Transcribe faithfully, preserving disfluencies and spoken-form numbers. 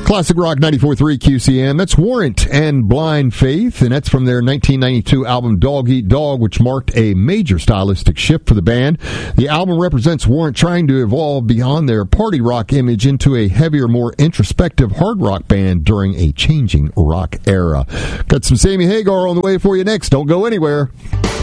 Classic Rock ninety-four point three Q C M. That's Warrant and Blind Faith, and that's from their nineteen ninety-two album Dog Eat Dog, which marked a major stylistic shift for the band. The album represents Warrant trying to evolve beyond their party rock image into a heavier, more introspective hard rock band during a changing rock era. Got some Sammy Hagar on the way for you next. Don't go anywhere.